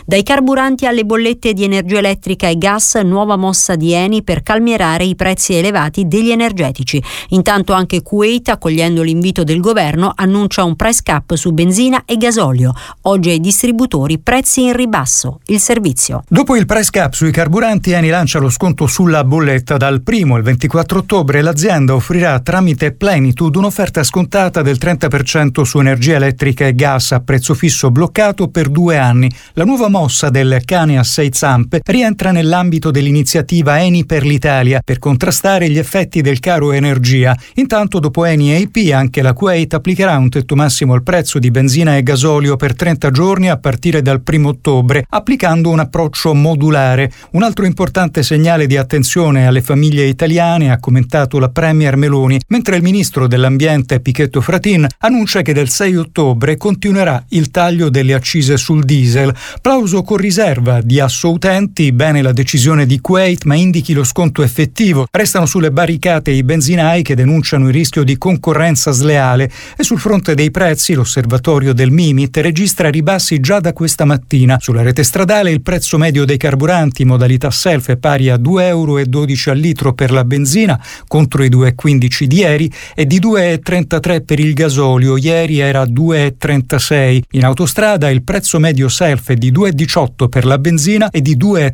Dai carburanti alle bollette di energia elettrica e gas, nuova mossa di Eni per calmierare i prezzi elevati degli energetici. Intanto anche Kuwait, accogliendo l'invito del governo, annuncia un price cap su benzina e gasolio. Oggi ai distributori prezzi in ribasso. Il servizio. Dopo il price cap sui carburanti, Eni lancia lo sconto sulla bolletta. Dal 1° al 24 ottobre l'azienda offrirà tramite Plenitude un'offerta scontata del 30% su energia elettrica e gas a prezzo fisso bloccato per 2 anni. La nuova mossa del cane a 6 zampe rientra nell'ambito dell'iniziativa Eni per l'Italia per contrastare gli effetti del caro energia. Intanto, dopo Eni e EP, anche la Kuwait applicherà un tetto massimo al prezzo di benzina e gasolio per 30 giorni a partire dal 1° ottobre, applicando un approccio modulare. Un altro importante segnale di attenzione alle famiglie italiane, ha commentato la Premier Meloni, mentre il ministro dell'Ambiente Pichetto Fratin annuncia che dal 6 ottobre continuerà il taglio delle accise sul diesel. Plauso con riserva di Assoutenti, bene la decisione di Kuwait, ma indichi lo sconto effettivo. Restano sulle barricate i benzinai che denunciano il rischio di concorrenza sleale e sul fronte dei prezzi l'osservatorio del Mimit registra ribassi già da questa mattina. Sulla rete stradale il prezzo medio dei carburanti in modalità self è pari a €2,12 al litro per la benzina contro i €2,15 di ieri e di €2,33 per il gasolio. Ieri era €2,36. In autostrada il prezzo medio self è di €2,18 per la benzina e di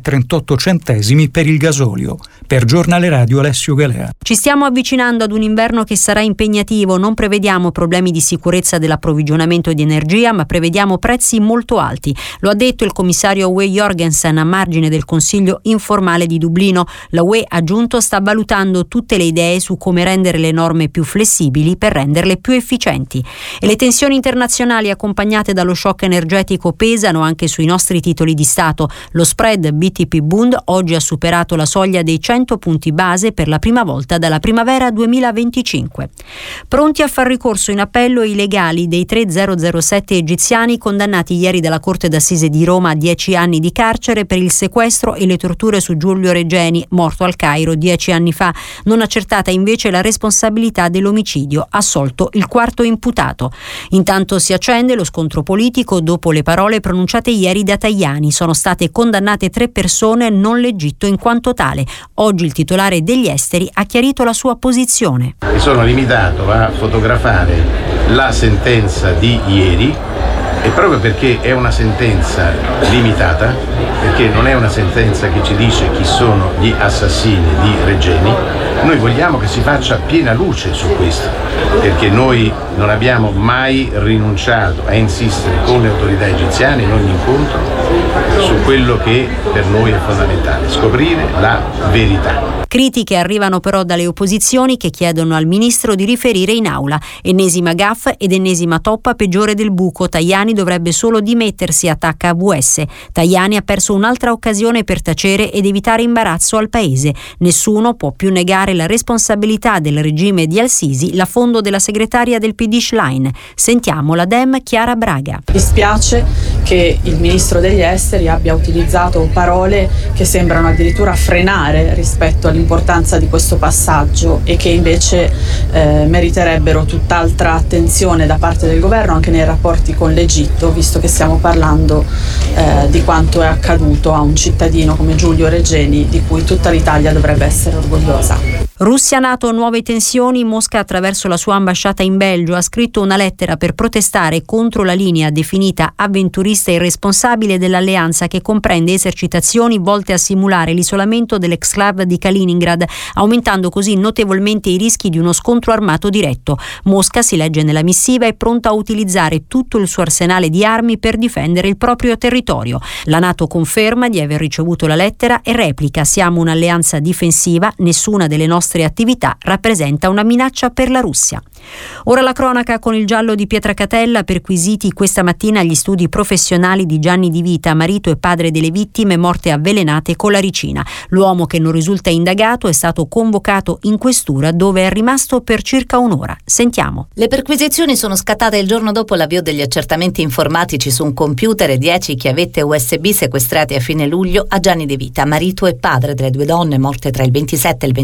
€2,38 per il gasolio. Per Giornale Radio Alessio Galea. Ci stiamo avvicinando ad un inverno che sarà impegnativo. Non prevediamo problemi di sicurezza dell'approvvigionamento di energia, ma prevediamo prezzi molto alti. Lo ha detto il commissario UE Jorgensen a margine del Consiglio informale di Dublino. La UE, ha aggiunto, sta valutando tutte le idee su come rendere le norme più flessibili per renderle più efficienti. E le tensioni internazionali accompagnate dallo shock energetico pesano anche sui nostri titoli di Stato. Lo spread BTP Bund oggi ha superato la soglia dei 100 punti base per la prima volta dalla primavera 2025. Pronti a far ricorso in appello i legali dei 3007 egiziani condannati ieri dalla Corte d'Assise di Roma a 10 anni di carcere per il sequestro e le torture su Giulio Regeni, morto al Cairo 10 anni fa. Non accertata invece la responsabilità dell'omicidio, assolto il quarto imputato. Intanto si accende lo scontro politico dopo le parole pronunciate ieri da Tajani. Sono state condannate 3 persone, non l'Egitto in quanto tale. Oggi il titolare degli esteri ha chiarito la sua posizione. Mi sono limitato a fotografare la sentenza di ieri e proprio perché è una sentenza limitata, perché non è una sentenza che ci dice chi sono gli assassini di Regeni, noi vogliamo che si faccia piena luce su questo, perché noi non abbiamo mai rinunciato a insistere con le autorità egiziane in ogni incontro su quello che per noi è fondamentale, scoprire la verità. Critiche arrivano però dalle opposizioni che chiedono al ministro di riferire in aula. Ennesima gaffe ed ennesima toppa peggiore del buco. Tajani dovrebbe solo dimettersi, attacca AVS. Tajani ha perso un'altra occasione per tacere ed evitare imbarazzo al paese. Nessuno può più negare la responsabilità del regime di Al-Sisi, la fondo della segretaria del PD Schlein. Sentiamo la Dem Chiara Braga. Dispiace che il ministro degli esteri abbia utilizzato parole che sembrano addirittura frenare rispetto all'importanza di questo passaggio e che invece meriterebbero tutt'altra attenzione da parte del governo anche nei rapporti con l'Egitto, visto che stiamo parlando di quanto è accaduto a un cittadino come Giulio Regeni, di cui tutta l'Italia dovrebbe essere orgogliosa. Russia-NATO, nuove tensioni. Mosca, attraverso la sua ambasciata in Belgio, ha scritto una lettera per protestare contro la linea definita avventurista e irresponsabile dell'alleanza, che comprende esercitazioni volte a simulare l'isolamento dell'exclave di Kaliningrad, aumentando così notevolmente i rischi di uno scontro armato diretto. Mosca, si legge nella missiva, è pronta a utilizzare tutto il suo arsenale di armi per difendere il proprio territorio. La NATO conferma di aver ricevuto la lettera e replica: siamo un'alleanza difensiva, nessuna delle nostre attività rappresenta una minaccia per la Russia. Ora la cronaca con il giallo di Pietracatella, perquisiti questa mattina gli studi professionali di Gianni Di Vita, marito e padre delle vittime morte avvelenate con la ricina. L'uomo, che non risulta indagato, è stato convocato in questura, dove è rimasto per circa un'ora. Sentiamo. Le perquisizioni sono scattate il giorno dopo l'avvio degli accertamenti informatici su un computer e 10 chiavette USB sequestrate a fine luglio a Gianni Di Vita, marito e padre delle 2 donne morte tra il 27 e il 28 dicembre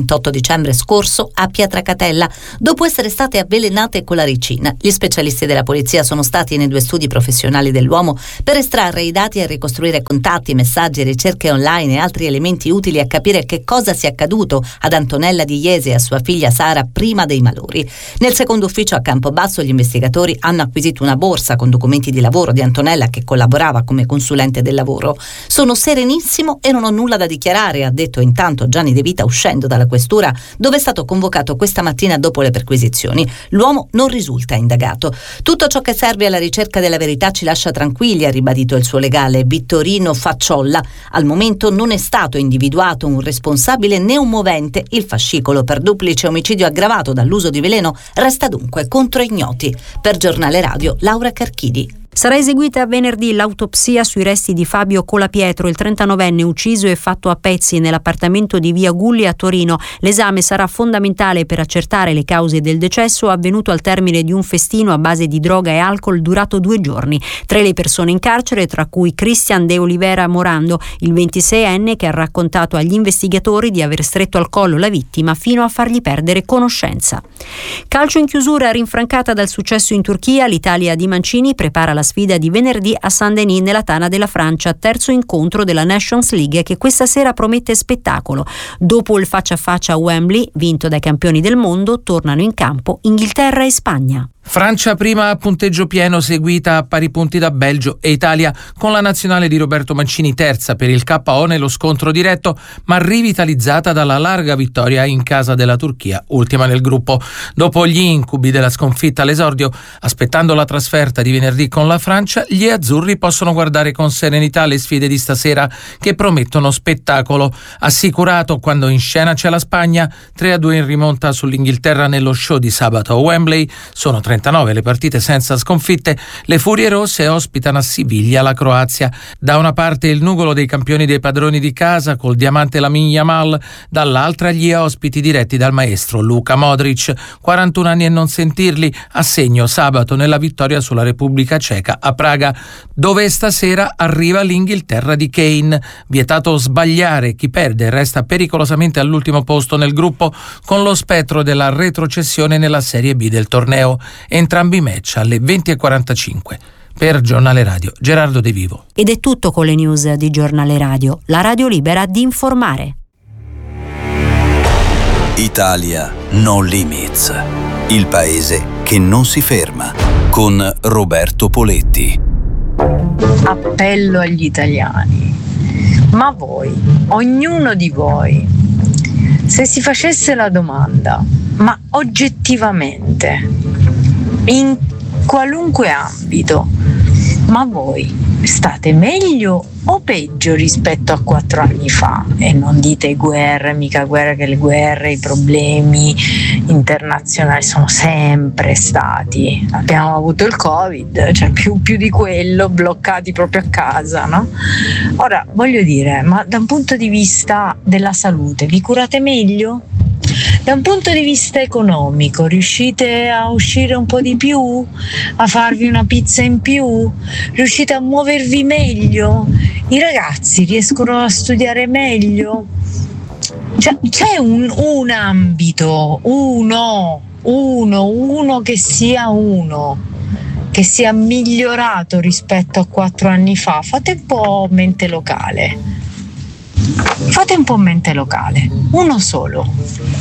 dicembre scorso a Pietracatella, dopo essere state avvelenate con la ricina. Gli specialisti della polizia sono stati nei 2 studi professionali dell'uomo per estrarre i dati e ricostruire contatti, messaggi, ricerche online e altri elementi utili a capire che cosa sia accaduto ad Antonella Di Jesi e a sua figlia Sara prima dei malori. Nel secondo ufficio a Campobasso gli investigatori hanno acquisito una borsa con documenti di lavoro di Antonella, che collaborava come consulente del lavoro. Sono serenissimo e non ho nulla da dichiarare, ha detto intanto Gianni De Vita uscendo dalla questura, dove è stato convocato questa mattina dopo le perquisizioni. L'uomo non risulta indagato. Tutto ciò che serve alla ricerca della verità ci lascia tranquilli, ha ribadito il suo legale Vittorino Facciolla. Al momento non è stato individuato un responsabile né un movente. Il fascicolo per duplice omicidio aggravato dall'uso di veleno resta dunque contro ignoti. Per Giornale Radio, Laura Carchidi. Sarà eseguita venerdì l'autopsia sui resti di Fabio Colapietro, il 39enne ucciso e fatto a pezzi nell'appartamento di via Gulli a Torino. L'esame sarà fondamentale per accertare le cause del decesso, avvenuto al termine di un festino a base di droga e alcol durato 2 giorni. 3 le persone in carcere, tra cui Cristian De Olivera Morando, il 26enne che ha raccontato agli investigatori di aver stretto al collo la vittima fino a fargli perdere conoscenza. Calcio in chiusura, rinfrancata dal successo in Turchia, l'Italia di Mancini prepara la sfida di venerdì a Saint-Denis nella tana della Francia, terzo incontro della Nations League che questa sera promette spettacolo. Dopo il faccia a faccia a Wembley, vinto dai campioni del mondo, tornano in campo Inghilterra e Spagna. Francia prima a punteggio pieno, seguita a pari punti da Belgio e Italia, con la nazionale di Roberto Mancini terza per il KO nello scontro diretto, ma rivitalizzata dalla larga vittoria in casa della Turchia, ultima nel gruppo. Dopo gli incubi della sconfitta all'esordio, aspettando la trasferta di venerdì con la Francia, gli azzurri possono guardare con serenità le sfide di stasera che promettono spettacolo. Assicurato quando in scena c'è la Spagna, 3-2 in rimonta sull'Inghilterra nello show di sabato a Wembley. Sono 39 le partite senza sconfitte. Le Furie Rosse ospitano a Siviglia la Croazia. Da una parte il nugolo dei campioni dei padroni di casa col diamante Lamine Yamal, dall'altra gli ospiti diretti dal maestro Luka Modric. 41 anni e non sentirli, a segno sabato nella vittoria sulla Repubblica Ceca a Praga, dove stasera arriva l'Inghilterra di Kane. Vietato sbagliare, chi perde resta pericolosamente all'ultimo posto nel gruppo, con lo spettro della retrocessione nella Serie B del torneo. Entrambi i match alle 20:45. Per Giornale Radio, Gerardo De Vivo. Ed è tutto con le news di Giornale Radio, la radio libera di informare. Italia No Limits, il paese che non si ferma, con Roberto Poletti. Appello agli italiani, ma voi, ognuno di voi, se si facesse la domanda, ma oggettivamente, in qualunque ambito, ma voi state meglio o peggio rispetto a 4 anni fa? E non dite guerre, mica guerre, che le guerre, i problemi internazionali sono sempre stati. Abbiamo avuto il Covid, cioè più di quello, bloccati proprio a casa, no? Ora, voglio dire, ma da un punto di vista della salute, vi curate meglio? Da un punto di vista economico, riuscite a uscire un po' di più? A farvi una pizza in più? Riuscite a muovervi meglio? I ragazzi riescono a studiare meglio? Cioè, c'è un ambito, uno che sia migliorato rispetto a 4 anni fa. Fate un po' mente locale. Uno solo.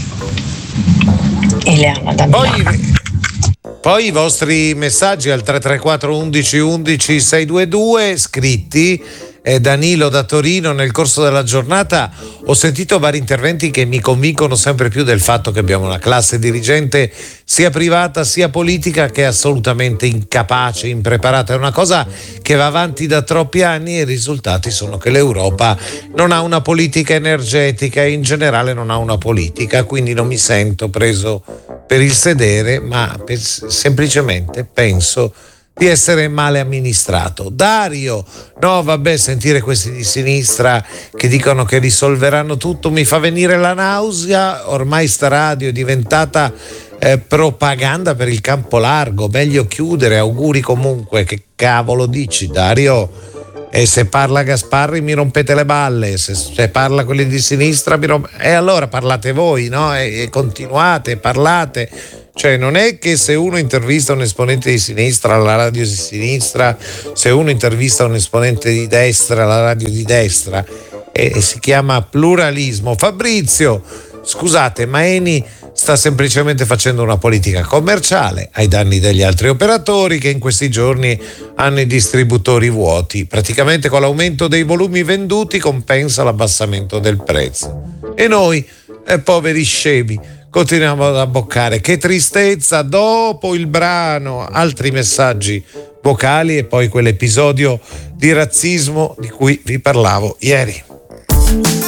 Eleana da Milano. Poi i vostri messaggi al 334 11 11 622 scritti. Danilo da Torino: nel corso della giornata ho sentito vari interventi che mi convincono sempre più del fatto che abbiamo una classe dirigente sia privata sia politica che è assolutamente incapace, impreparata. È una cosa che va avanti da troppi anni e i risultati sono che l'Europa non ha una politica energetica e in generale non ha una politica, quindi non mi sento preso per il sedere, ma semplicemente penso di essere male amministrato. Dario: no vabbè, sentire questi di sinistra che dicono che risolveranno tutto mi fa venire la nausea. Ormai sta radio è diventata propaganda per il campo largo, meglio chiudere. Auguri comunque. Che cavolo dici, Dario? E se parla Gasparri mi rompete le balle, se parla quelli di sinistra e allora parlate voi, no? E continuate, parlate. Cioè non è che se uno intervista un esponente di sinistra alla radio di sinistra, se uno intervista un esponente di destra alla radio di destra, e si chiama pluralismo. Fabrizio, scusate, ma Eni sta semplicemente facendo una politica commerciale ai danni degli altri operatori che in questi giorni hanno i distributori vuoti. Praticamente con l'aumento dei volumi venduti compensa l'abbassamento del prezzo. E noi, poveri scemi, continuiamo ad abboccare. Che tristezza! Dopo il brano, altri messaggi vocali e poi quell'episodio di razzismo di cui vi parlavo ieri.